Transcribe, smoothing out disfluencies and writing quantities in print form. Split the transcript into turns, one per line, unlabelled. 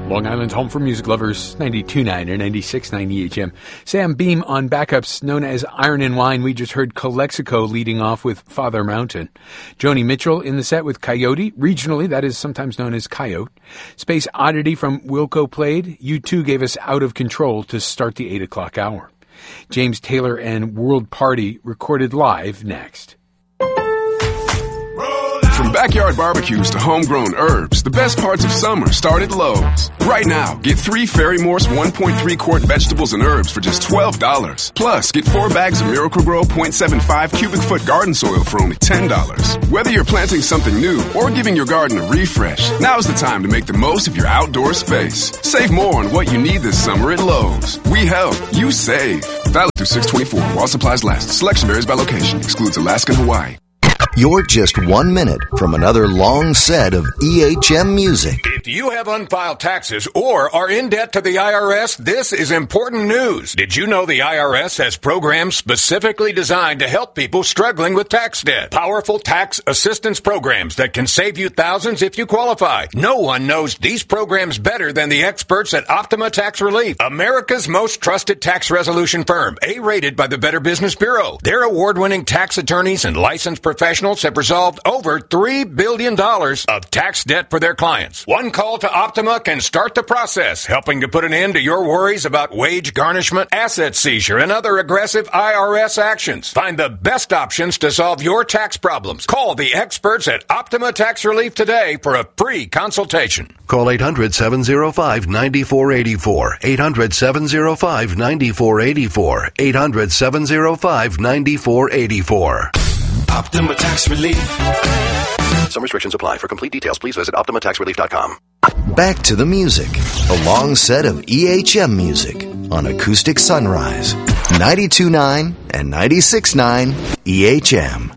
Long Island's home for music lovers, 92.9 or 96.9 EHM. Sam Beam on backups known as Iron and Wine. We just heard Calexico leading off with Father Mountain. Joni Mitchell in the set with Coyote. Regionally, that is sometimes known as Coyote. Space Oddity from Wilco played. U2 gave us Out of Control to start the 8 o'clock hour. James Taylor and World Party recorded live next.
From backyard barbecues to homegrown herbs, the best parts of summer start at Lowe's. Right now, get 3 Fairy Morse 1.3 quart vegetables and herbs for just $12. Plus, get 4 bags of Miracle Grow 0.75 cubic foot garden soil for only $10. Whether you're planting something new or giving your garden a refresh, now's the time to make the most of your outdoor space. Save more on what you need this summer at Lowe's. We help, you save. Valid through 6/24 while supplies last. Selection varies by location. Excludes Alaska and Hawaii.
You're just 1 minute from another long set of EHM music.
If you have unfiled taxes or are in debt to the IRS, this is important news. Did you know the IRS has programs specifically designed to help people struggling with tax debt? Powerful tax assistance programs that can save you thousands if you qualify. No one knows these programs better than the experts at Optima Tax Relief, America's most trusted tax resolution firm, A-rated by the Better Business Bureau. Their award-winning tax attorneys and licensed professionals have resolved over $3 billion of tax debt for their clients. One call to Optima can start the process, helping to put an end to your worries about wage garnishment, asset seizure, and other aggressive IRS actions. Find the best options to solve your tax problems. Call the experts at Optima Tax Relief today for a free consultation.
Call 800-705-9484. 800-705-9484. 800-705-9484.
Optima Tax Relief.
Some restrictions apply. For complete details, please visit OptimaTaxRelief.com.
Back to the music. A long set of EHM music on Acoustic Sunrise. 92.9 and 96.9 EHM.